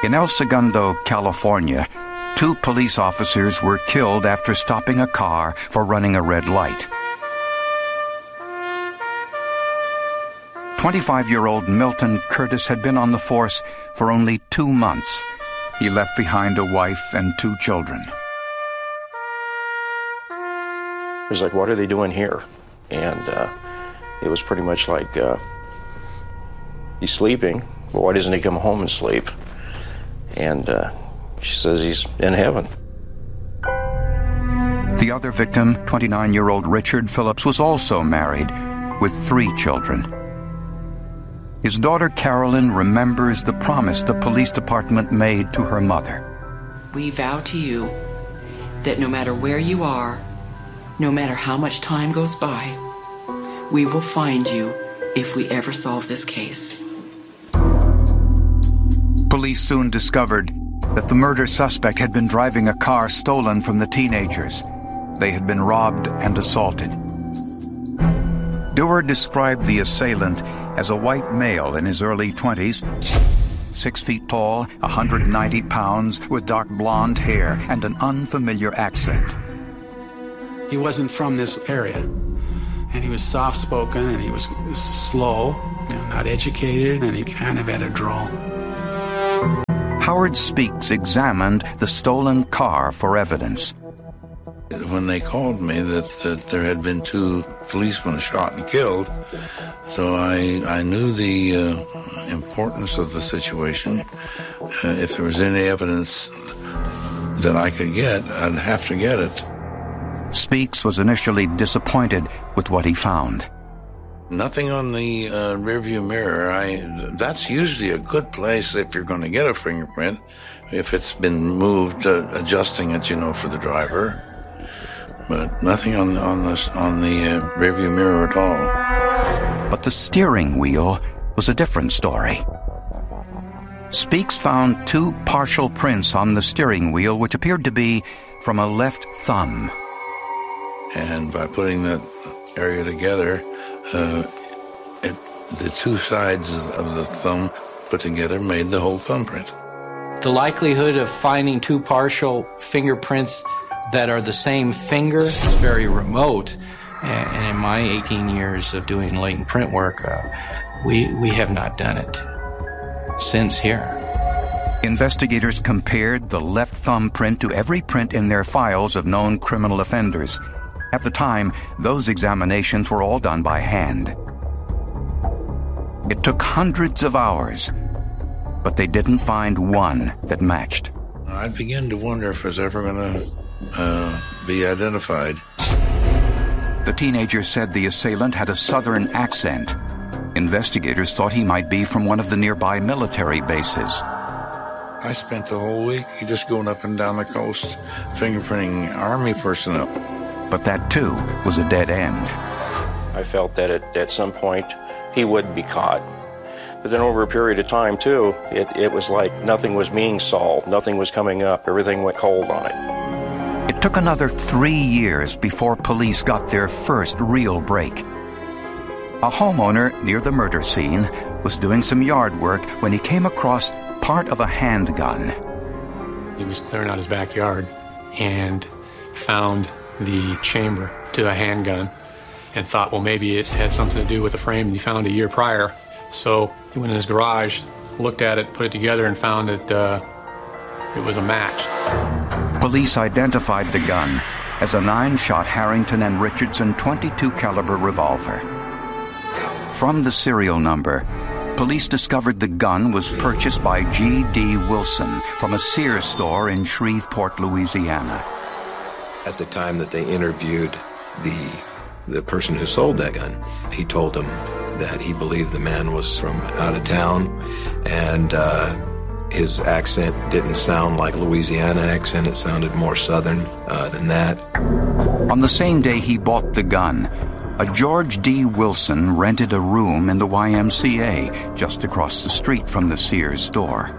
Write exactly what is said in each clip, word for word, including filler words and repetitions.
In El Segundo, California, two police officers were killed after stopping a car for running a red light. twenty-five-year-old Milton Curtis had been on the force for only two months. He left behind a wife and two children. It was like, what are they doing here? And uh, it was pretty much like, uh, he's sleeping, but why doesn't he come home and sleep? And uh, she says he's in heaven. The other victim, twenty-nine-year-old Richard Phillips, was also married with three children. His daughter Carolyn remembers the promise the police department made to her mother. We vow to you that no matter where you are, no matter how much time goes by, we will find you if we ever solve this case. Police soon discovered that the murder suspect had been driving a car stolen from the teenagers. They had been robbed and assaulted. Dewar described the assailant as a white male in his early twenties, six feet tall, one hundred ninety pounds, with dark blonde hair and an unfamiliar accent. He wasn't from this area, and he was soft-spoken, and he was slow, you know, not educated, and he kind of had a drawl. Howard Speaks examined the stolen car for evidence. When they called me that, that there had been two policemen shot and killed, so I, I knew the uh, importance of the situation. Uh, if there was any evidence that I could get, I'd have to get it. Speaks was initially disappointed with what he found. Nothing on the uh, rearview mirror. I, that's usually a good place if you're going to get a fingerprint, if it's been moved, uh, adjusting it, you know, for the driver. But nothing on, on, this, on the uh, rearview mirror at all. But the steering wheel was a different story. Speaks found two partial prints on the steering wheel which appeared to be from a left thumb. And by putting that area together, uh, it, the two sides of the thumb put together made the whole thumbprint. The likelihood of finding two partial fingerprints that are the same finger is very remote. And in my eighteen years of doing latent print work, uh, we, we have not done it since here. Investigators compared the left thumb print to every print in their files of known criminal offenders. At the time, those examinations were all done by hand. It took hundreds of hours, but they didn't find one that matched. I began to wonder if it was ever going to uh, be identified. The teenager said the assailant had a southern accent. Investigators thought he might be from one of the nearby military bases. I spent the whole week just going up and down the coast, fingerprinting Army personnel. But that, too, was a dead end. I felt that at, at some point he would be caught. But then over a period of time, too, it, it was like nothing was being solved, nothing was coming up, everything went cold on it. It took another three years before police got their first real break. A homeowner near the murder scene was doing some yard work when he came across part of a handgun. He was clearing out his backyard and found the chamber to a handgun and thought, well, maybe it had something to do with the frame he found a year prior. So he went in his garage, looked at it, put it together, and found that uh, it was a match. Police identified the gun as a nine-shot Harrington and Richardson twenty-two caliber revolver. From the serial number, police discovered the gun was purchased by G D Wilson from a Sears store in Shreveport, Louisiana. At the time that they interviewed the the person who sold that gun, he told them that he believed the man was from out of town, and uh, his accent didn't sound like Louisiana accent. It sounded more southern uh, than that. On the same day he bought the gun, a George D. Wilson rented a room in the Y M C A just across the street from the Sears store.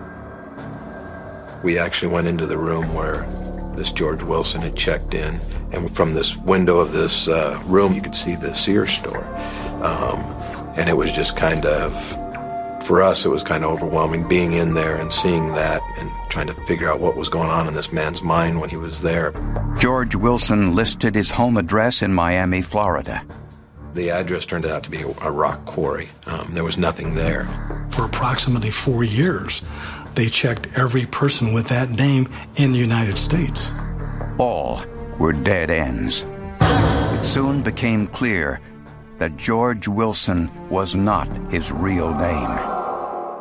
We actually went into the room where this George Wilson had checked in, and from this window of this uh, room you could see the Sears store. Um, and it was just kind of For us, it was kind of overwhelming being in there and seeing that and trying to figure out what was going on in this man's mind when he was there. George Wilson listed his home address in Miami, Florida. The address turned out to be a rock quarry. Um, there was nothing there. For approximately four years, they checked every person with that name in the United States. All were dead ends. It soon became clear that George Wilson was not his real name.